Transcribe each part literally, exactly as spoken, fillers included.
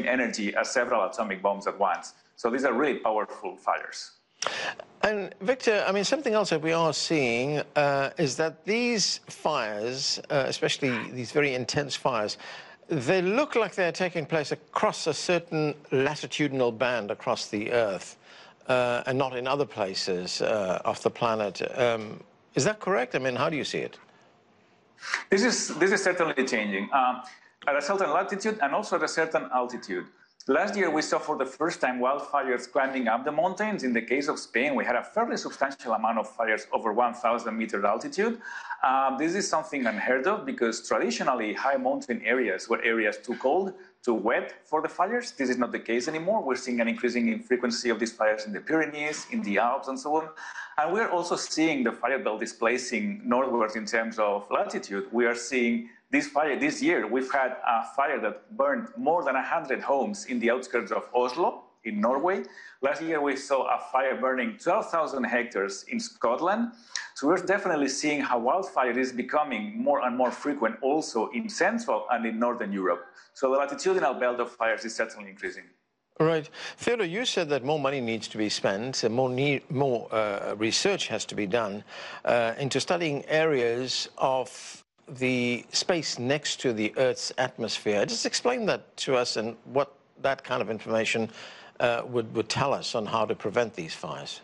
same energy as several atomic bombs at once. So these are really powerful fires. And Victor, I mean, something else that we are seeing uh, is that these fires, uh, especially these very intense fires, they look like they're taking place across a certain latitudinal band across the Earth, uh, and not in other places uh, of the planet. Um, is that correct? I mean, how do you see it? This is, this is certainly changing um, at a certain latitude and also at a certain altitude. Last year, we saw for the first time wildfires climbing up the mountains. In the case of Spain, we had a fairly substantial amount of fires over one thousand meter altitude. Um, this is something unheard of because traditionally high mountain areas were areas too cold, too wet for the fires. This is not the case anymore. We're seeing an increasing frequency of these fires in the Pyrenees, in the Alps, and so on. And we're also seeing the fire belt displacing northwards in terms of latitude. We are seeing this fire, this year, we've had a fire that burned more than one hundred homes in the outskirts of Oslo, in Norway. Last year, we saw a fire burning twelve thousand hectares in Scotland. So we're definitely seeing how wildfire is becoming more and more frequent also in Central and in Northern Europe. So the latitudinal belt of fires is certainly increasing. Right. Theodore, you said that more money needs to be spent, more, need, more uh, research has to be done uh, into studying areas of the space next to the Earth's atmosphere. Just explain that to us and what that kind of information uh, would, would tell us on how to prevent these fires.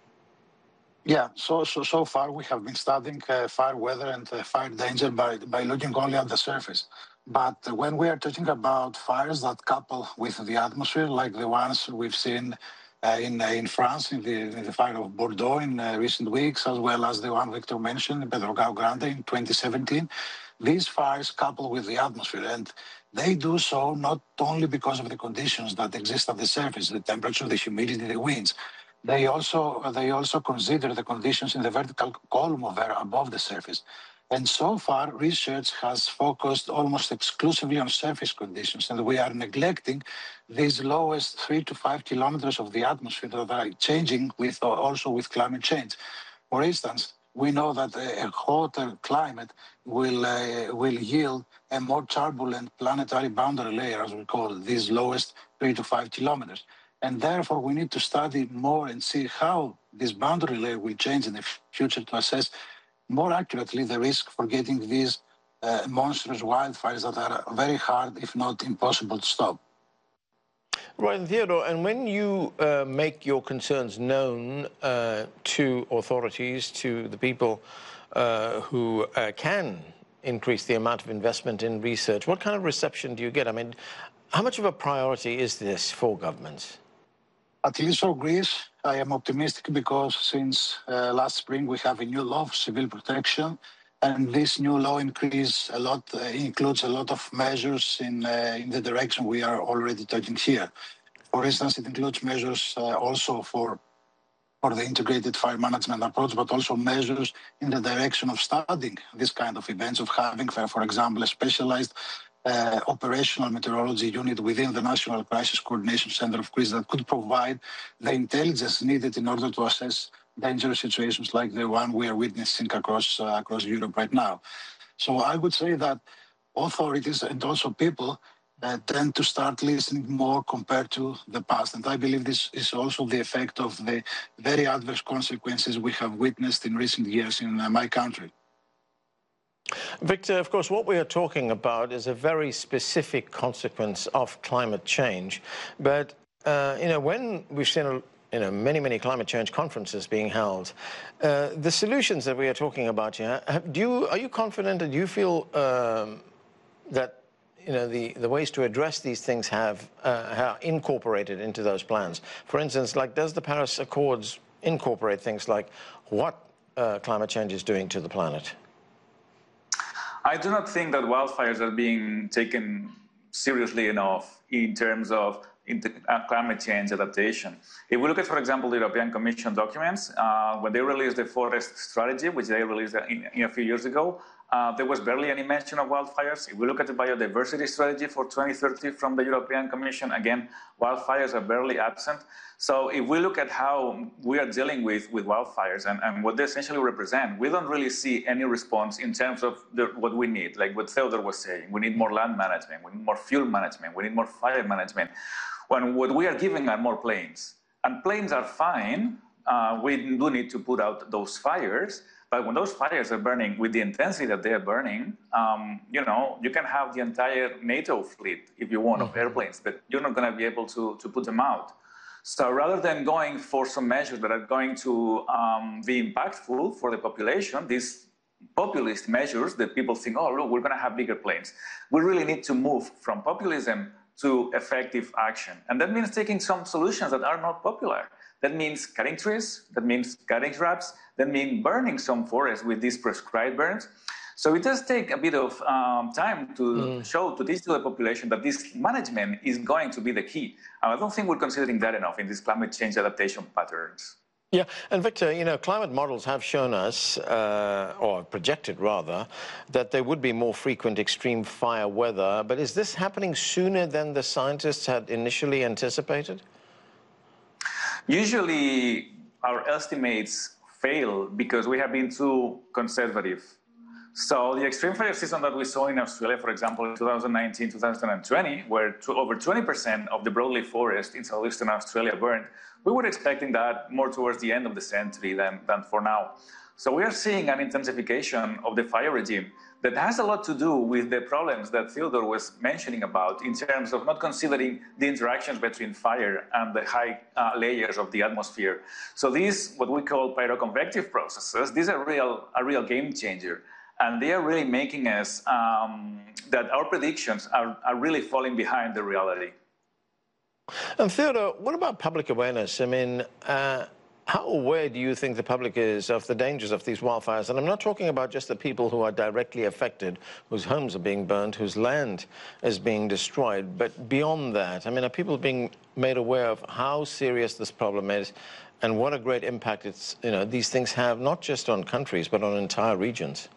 Yeah, so so, so far we have been studying uh, fire weather and uh, fire danger by, by looking only at the surface. But uh, when we are talking about fires that couple with the atmosphere, like the ones we've seen uh, in, uh, in France, in the, in the fire of Bordeaux in uh, recent weeks, as well as the one Victor mentioned, Pedrógão Grande in twenty seventeen, these fires couple with the atmosphere. And they do so not only because of the conditions that exist at the surface, the temperature, the humidity, the winds. They also, they also consider the conditions in the vertical column of air above the surface. And so far, research has focused almost exclusively on surface conditions, and we are neglecting these lowest three to five kilometers of the atmosphere that are changing with also with climate change. For instance, we know that a hotter climate will uh, will yield a more turbulent planetary boundary layer, as we call it, these lowest three to five kilometers. And therefore, we need to study more and see how this boundary layer will change in the future to assess more accurately the risk for getting these uh, monstrous wildfires that are very hard, if not impossible, to stop. Right, and Theodore, and when you uh, make your concerns known uh, to authorities, to the people uh, who uh, can increase the amount of investment in research, what kind of reception do you get? I mean, how much of a priority is this for governments? At least for Greece, I am optimistic because since uh, last spring we have a new law of civil protection, and this new law increase a lot, uh, includes a lot of measures in, uh, in the direction we are already talking here. For instance, it includes measures uh, also for, for the integrated fire management approach, but also measures in the direction of studying this kind of events, of having, for, for example, a specialized Uh, operational meteorology unit within the National Crisis Coordination Center of Greece that could provide the intelligence needed in order to assess dangerous situations like the one we are witnessing across, uh, across Europe right now. So I would say that authorities and also people uh, tend to start listening more compared to the past. And I believe this is also the effect of the very adverse consequences we have witnessed in recent years in uh, my country. Victor, of course, what we are talking about is a very specific consequence of climate change. But, uh, you know, when we've seen, you know, many, many climate change conferences being held, uh, the solutions that we are talking about here, have, do you, are you confident and do you feel um, that, you know, the, the ways to address these things have, uh, have incorporated into those plans? For instance, like, does the Paris Accords incorporate things like what uh, climate change is doing to the planet? I do not think that wildfires are being taken seriously enough in terms of climate change adaptation. If we look at, for example, the European Commission documents, uh, when they released the forest strategy, which they released in, in a few years ago, Uh, there was barely any mention of wildfires. If we look at the biodiversity strategy for twenty thirty from the European Commission, again, wildfires are barely absent. So if we look at how we are dealing with, with wildfires and, and what they essentially represent, we don't really see any response in terms of the, what we need, like what Theodore was saying. We need more land management, we need more fuel management, we need more fire management. When what we are giving are more planes. And planes are fine. Uh, we do need to put out those fires. But when those fires are burning with the intensity that they are burning, um, you know, you can have the entire NATO fleet, if you want, of airplanes, but you're not going to be able to, to put them out. So rather than going for some measures that are going to um, be impactful for the population, these populist measures that people think, oh, look, we're going to have bigger planes. We really need to move from populism to effective action. And that means taking some solutions that are not popular. That means cutting trees, that means cutting shrubs, that means burning some forests with these prescribed burns. So it does take a bit of um, time to mm. show, to teach to the population that this management is going to be the key. And I don't think we're considering that enough in these climate change adaptation patterns. Yeah, and Victor, you know, climate models have shown us, uh, or projected rather, that there would be more frequent extreme fire weather. But is this happening sooner than the scientists had initially anticipated? Usually our estimates fail because we have been too conservative. So the extreme fire season that we saw in Australia, for example, in two thousand nineteen, two thousand twenty, where over twenty percent of the broadleaf forest in southeastern Australia burned, we were expecting that more towards the end of the century than, than for now. So we are seeing an intensification of the fire regime that has a lot to do with the problems that Theodore was mentioning about in terms of not considering the interactions between fire and the high uh, layers of the atmosphere. So these, what we call pyroconvective processes, these are real, a real game changer. And they are really making us, um, that our predictions are, are really falling behind the reality. And Theodore, what about public awareness? I mean, uh, how aware do you think the public is of the dangers of these wildfires? And I'm not talking about just the people who are directly affected, whose homes are being burned, whose land is being destroyed, but beyond that, I mean, are people being made aware of how serious this problem is and what a great impact it's, you know, these things have, not just on countries, but on entire regions?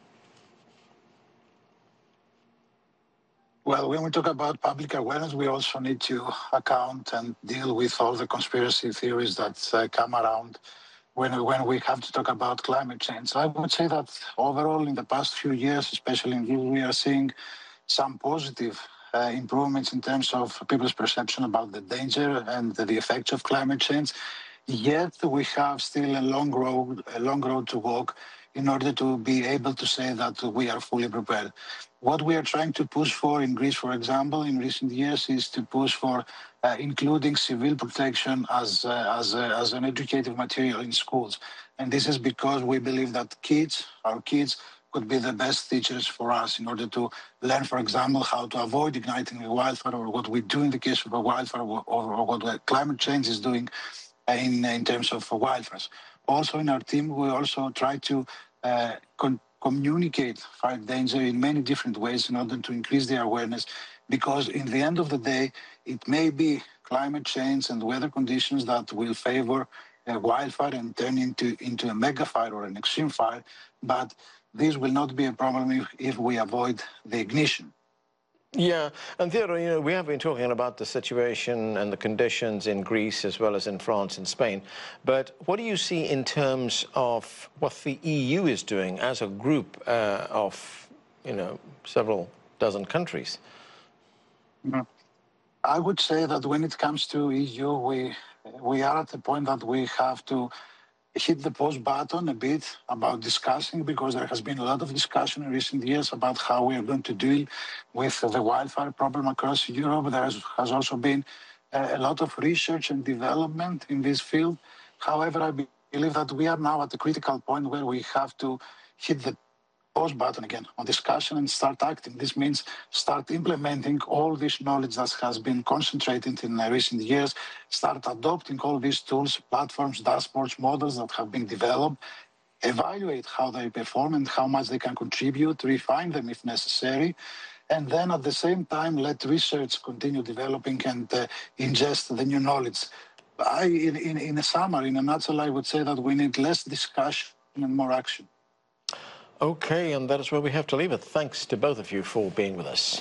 Well, when we talk about public awareness, we also need to account and deal with all the conspiracy theories that uh, come around when, when we have to talk about climate change. So I would say that overall, in the past few years, especially in Europe, we are seeing some positive uh, improvements in terms of people's perception about the danger and the, the effects of climate change. Yet we have still a long road, a long road to walk in order to be able to say that we are fully prepared. What we are trying to push for in Greece, for example, in recent years, is to push for uh, including civil protection as, uh, as, uh, as an educative material in schools. And this is because we believe that kids, our kids, could be the best teachers for us in order to learn, for example, how to avoid igniting a wildfire, or what we do in the case of a wildfire, or, or what climate change is doing in, in terms of wildfires. Also in our team, we also try to uh, con communicate fire danger in many different ways in order to increase their awareness, because in the end of the day, it may be climate change and weather conditions that will favor a wildfire and turn into, into a mega fire or an extreme fire, but this will not be a problem if, if we avoid the ignition. Yeah, and Theodore, you know, we have been talking about the situation and the conditions in Greece as well as in France and Spain, but what do you see in terms of what the E U is doing as a group uh, of, you know, several dozen countries? Mm-hmm. I would say that when it comes to E U, we, we are at the point that we have to hit the pause button a bit about discussing, because there has been a lot of discussion in recent years about how we are going to deal with the wildfire problem across Europe. There has, has also been a lot of research and development in this field. However, I believe that we are now at the critical point where we have to hit the pause button again on discussion and start acting. This means start implementing all this knowledge that has been concentrated in recent years, start adopting all these tools, platforms, dashboards, models that have been developed, evaluate how they perform and how much they can contribute, refine them if necessary, and then at the same time let research continue developing and uh, ingest the new knowledge. I, in, in, in a summary, in a nutshell, I would say that we need less discussion and more action. Okay, and that is where we have to leave it. Thanks to both of you for being with us.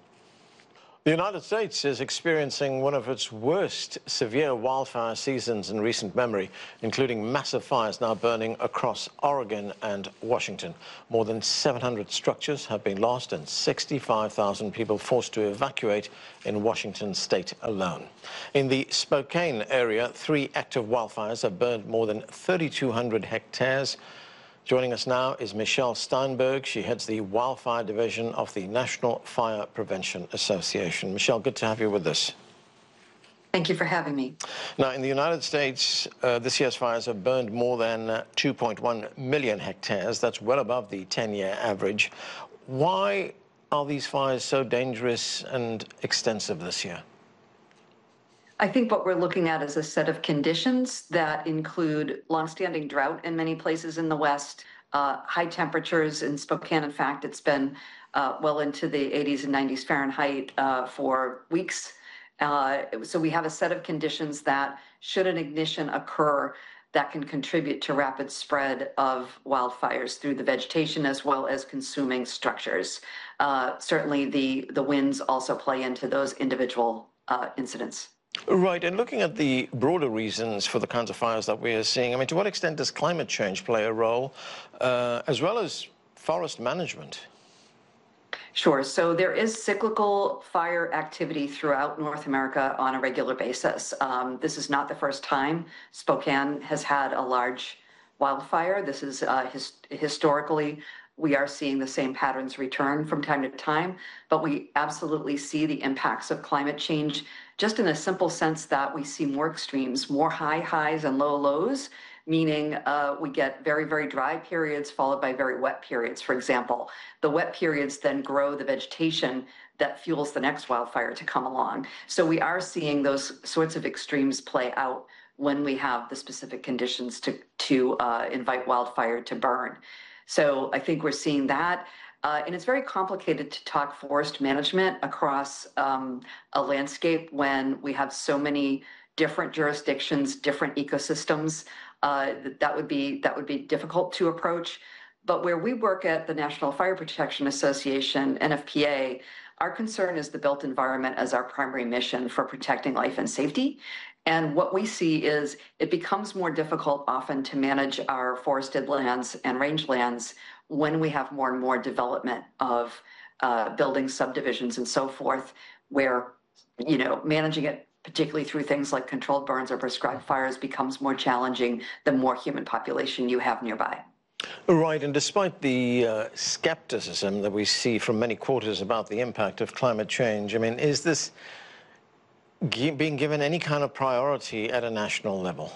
The United States is experiencing one of its worst severe wildfire seasons in recent memory, including massive fires now burning across Oregon and Washington. More than seven hundred structures have been lost and sixty-five thousand people forced to evacuate in Washington state alone. In the Spokane area, three active wildfires have burned more than three thousand two hundred hectares. Joining us now is Michelle Steinberg. She heads the Wildfire Division of the National Fire Prevention Association. Michelle, good to have you with us. Thank you for having me. Now, in the United States, uh, this year's fires have burned more than uh, two point one million hectares. That's well above the ten-year average. Why are these fires so dangerous and extensive this year? I think what we're looking at is a set of conditions that include longstanding drought in many places in the West, uh, high temperatures in Spokane. In fact, it's been uh, well into the eighties and nineties Fahrenheit uh, for weeks. Uh, so we have a set of conditions that, should an ignition occur, that can contribute to rapid spread of wildfires through the vegetation as well as consuming structures. Uh, certainly the, the winds also play into those individual uh, incidents. Right, and looking at the broader reasons for the kinds of fires that we are seeing, I mean, to what extent does climate change play a role, uh, as well as forest management? Sure. So there is cyclical fire activity throughout North America on a regular basis. Um, this is not the first time Spokane has had a large wildfire. This is uh, his, historically, we are seeing the same patterns return from time to time, but we absolutely see the impacts of climate change just in a simple sense that we see more extremes, more high highs and low lows, meaning uh, we get very, very dry periods followed by very wet periods, for example. The wet periods then grow the vegetation that fuels the next wildfire to come along. So we are seeing those sorts of extremes play out when we have the specific conditions to, to uh, invite wildfire to burn. So I think we're seeing that. Uh, and it's very complicated to talk forest management across um, a landscape when we have so many different jurisdictions, different ecosystems. Uh, that would be that would be difficult to approach. But where we work at the National Fire Protection Association, N F P A, our concern is the built environment as our primary mission for protecting life and safety. And what we see is it becomes more difficult often to manage our forested lands and rangelands when we have more and more development of uh, buildings, subdivisions, and so forth, where, you know, managing it, particularly through things like controlled burns or prescribed fires, becomes more challenging the more human population you have nearby. Right, and despite the uh, skepticism that we see from many quarters about the impact of climate change, I mean, is this being given any kind of priority at a national level?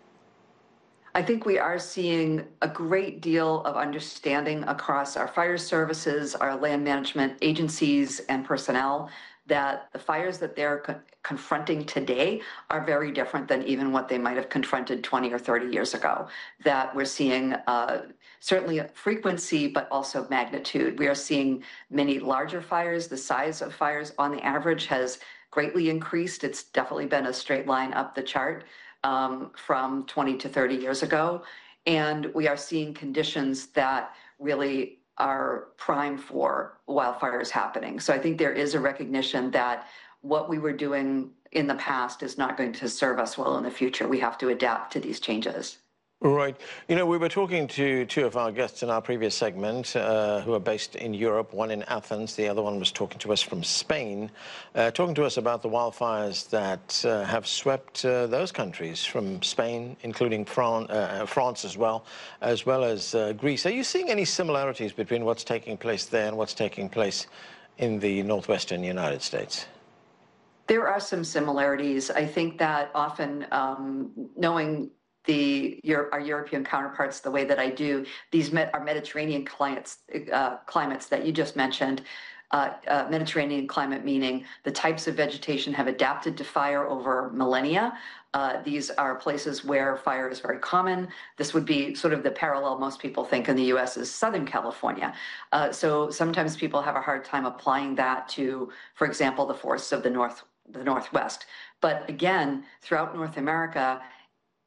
I think we are seeing a great deal of understanding across our fire services, our land management agencies and personnel that the fires that they're co confronting today are very different than even what they might have confronted twenty or thirty years ago. That we're seeing uh, certainly frequency, but also magnitude. We are seeing many larger fires. The size of fires on the average has greatly increased. It's definitely been a straight line up the chart um, from twenty to thirty years ago. And we are seeing conditions that really are prime for wildfires happening. So I think there is a recognition that what we were doing in the past is not going to serve us well in the future. We have to adapt to these changes. Right. You know, we were talking to two of our guests in our previous segment uh, who are based in Europe, one in Athens, the other one was talking to us from Spain, uh, talking to us about the wildfires that uh, have swept uh, those countries, from Spain, including Fran uh, France as well, as well as uh, Greece. Are you seeing any similarities between what's taking place there and what's taking place in the northwestern United States? There are some similarities. I think that often um, knowing The, your, our European counterparts the way that I do, these met, are Mediterranean climates, uh, climates that you just mentioned. Uh, uh, Mediterranean climate meaning the types of vegetation have adapted to fire over millennia. Uh, these are places where fire is very common. This would be sort of the parallel most people think in the U S is Southern California. Uh, so sometimes people have a hard time applying that to, for example, the forests of the North, the Northwest. But again, throughout North America,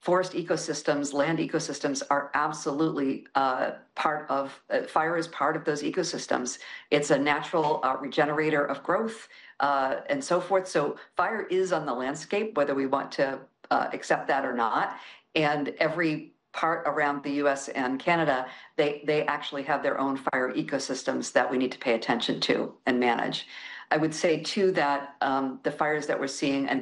forest ecosystems, land ecosystems are absolutely uh, part of, uh, fire is part of those ecosystems. It's a natural uh, regenerator of growth uh, and so forth. So fire is on the landscape, whether we want to uh, accept that or not. And every part around the U S and Canada, they, they actually have their own fire ecosystems that we need to pay attention to and manage. I would say too that um, the fires that we're seeing, and